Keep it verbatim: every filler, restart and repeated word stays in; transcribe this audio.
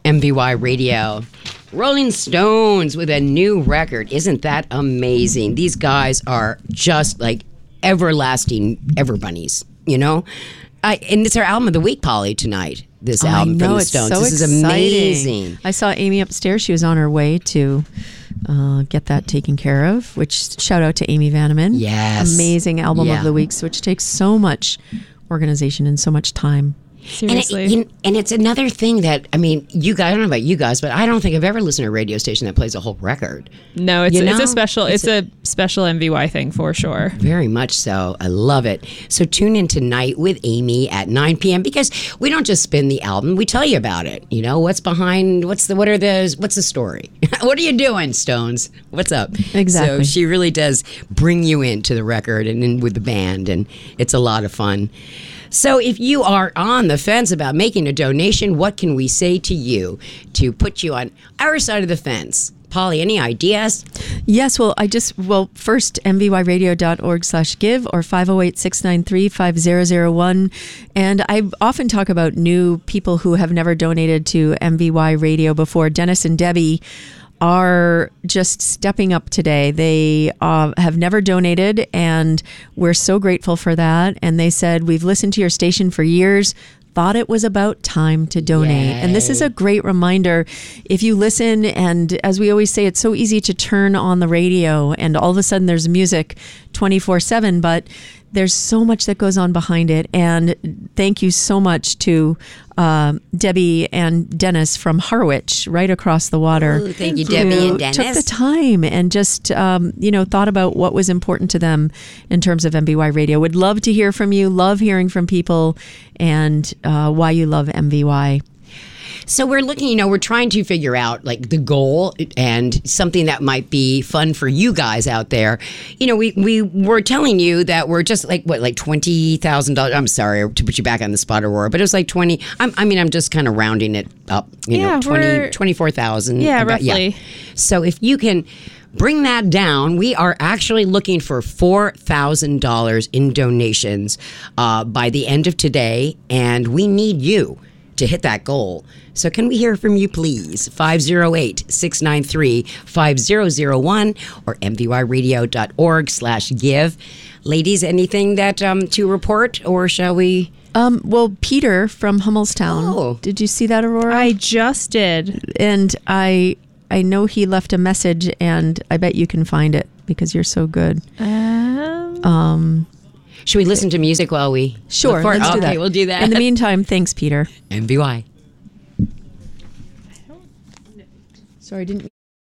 M V Y Radio. Rolling Stones with a new record. Isn't that amazing? These guys are just like everlasting ever bunnies, you know? I, and it's our album of the week, Polly, tonight. This album know, from the it's Stones. So this exciting. is amazing. I saw Amy upstairs. She was on her way to uh, get that taken care of, which shout out to Amy Vanneman. Yes. Amazing album Yeah. of the week, which takes so much organization and so much time. Seriously. And, it, and it's another thing that, I mean, you guys, I don't know about you guys, but I don't think I've ever listened to a radio station that plays a whole record. No, it's You it's know? a special It's it's, a, special M V Y thing for sure. Very much so. I love it. So tune in tonight with Amy at nine p.m. because we don't just spin the album, we tell you about it. You know, what's behind, what's the, what are the, what's the story? What are you doing, Stones? What's up? So Exactly. she really does bring you into the record and in with the band, and it's a lot of fun. So if you are on the fence about making a donation, what can we say to you to put you on our side of the fence? Polly, any ideas? Yes, well, I just, well, first, m v y radio dot org slash give or five oh eight, six nine three, five zero zero one. And I often talk about new people who have never donated to M V Y Radio before. Dennis and Debbie are just stepping up today. They uh, have never donated, and we're so grateful for that. And they said, we've listened to your station for years, thought it was about time to donate. Yay. And this is a great reminder. If you listen, and as we always say, it's so easy to turn on the radio and all of a sudden there's music twenty-four seven, but there's so much that goes on behind it. And thank you so much to uh, Debbie and Dennis from Harwich, right across the water. Ooh, thank you, who Debbie and Dennis. Took the time and just, um, you know, thought about what was important to them in terms of M V Y Radio. Would love to hear from you. Love hearing from people and uh, why you love M V Y. So we're looking, you know, we're trying to figure out like the goal and something that might be fun for you guys out there. You know, we, we were telling you that we're just like, what, like twenty thousand dollars. I'm sorry to put you back on the spot, Aurora, but it was like twenty. I'm, I mean, I'm just kind of rounding it up, you Yeah, know, twenty, we're- twenty-four thousand. Yeah, about- roughly. So if you can bring that down, we are actually looking for four thousand dollars in donations uh, by the end of today, and we need you to hit that goal. So can we hear from you, please? five oh eight, six nine three, five zero zero one or m v y radio dot org slash give. Ladies, anything that um, to report, or shall we? Um, well, Peter from Hummelstown. Oh. Did you see that, Aurora? I just did. and I I know he left a message, and I bet you can find it because you're so good. Um, Um, Should we listen to music while we? sure, look for it? let's do Okay, that. we'll do that. In the meantime, thanks, Peter. M V Y. Sorry, I didn't.